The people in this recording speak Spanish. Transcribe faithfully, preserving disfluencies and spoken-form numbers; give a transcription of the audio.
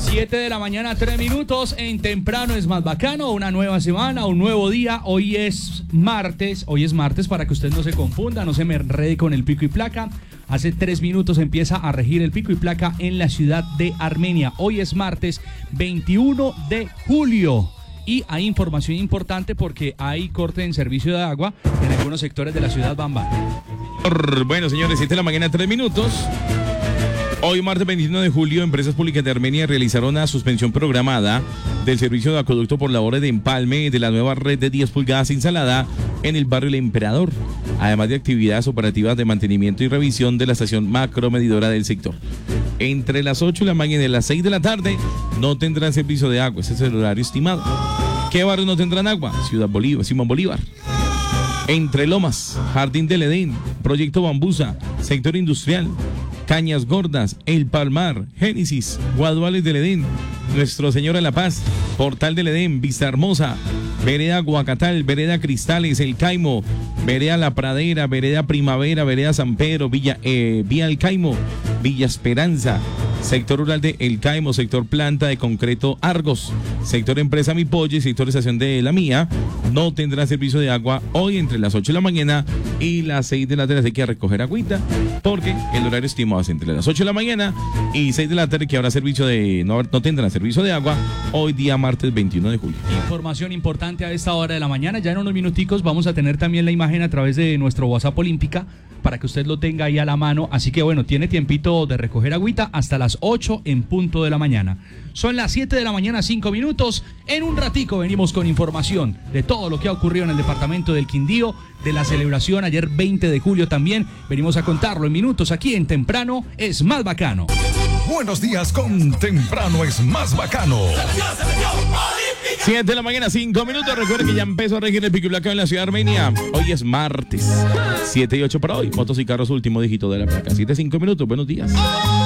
siete de la mañana, tres minutos. En Temprano es más bacano. Una nueva semana, un nuevo día. Hoy es martes. Hoy es martes para que usted no se confunda, no se me enrede con el pico y placa. Hace tres minutos empieza a regir el pico y placa en la ciudad de Armenia. Hoy es martes veintiuno de julio. Y hay información importante porque hay corte en servicio de agua en algunos sectores de la ciudad Bamba. Bueno, señores, siete de la mañana, tres minutos. Hoy, martes veintiuno de julio, Empresas Públicas de Armenia realizaron una suspensión programada del servicio de acueducto por labores de empalme de la nueva red de diez pulgadas instalada en el barrio El Emperador, además de actividades operativas de mantenimiento y revisión de la estación macromedidora del sector. Entre las ocho de la mañana y las seis de la tarde no tendrán servicio de agua, ese es el horario estimado. ¿Qué barrios no tendrán agua? Ciudad Bolívar, Simón Bolívar, Entre Lomas, Jardín del Edén, Proyecto Bambusa, Sector Industrial, Cañas Gordas, El Palmar, Génesis, Guaduales del Edén, Nuestro Señor de la Paz, Portal del Edén, Vista Hermosa, Vereda Guacatal, Vereda Cristales, El Caimo, Vereda La Pradera, Vereda Primavera, Vereda San Pedro, Villa, eh, Vía El Caimo, Villa Esperanza, Sector Rural de El Caimo, Sector Planta de Concreto Argos, Sector Empresa Mi Pollo y Sector Estación de La Mía no tendrá servicio de agua hoy entre las ocho de la mañana y las seis de la tarde. Hay que recoger agüita porque el horario estimado es entre las ocho de la mañana y seis de la tarde, que habrá servicio de, no, no tendrán servicio de agua hoy día martes veintiuno de julio. Información importante a esta hora de la mañana. Ya en unos minuticos vamos a tener también la imagen a través de nuestro WhatsApp Olímpica para que usted lo tenga ahí a la mano. Así que bueno, tiene tiempito de recoger agüita hasta las ocho en punto de la mañana. Son las siete de la mañana, cinco minutos. En un ratico venimos con información de todo lo que ha ocurrido en el departamento del Quindío, de la celebración ayer veinte de julio también. Venimos a contarlo en minutos aquí en Temprano es más bacano. Buenos días con Temprano es más bacano. siete de la mañana, cinco minutos. Recuerden que ya empezó a regir el pico y placa en la ciudad de Armenia. Hoy es martes. siete y ocho para hoy. Motos y carros, último dígito de la placa. siete, cinco minutos. Buenos días.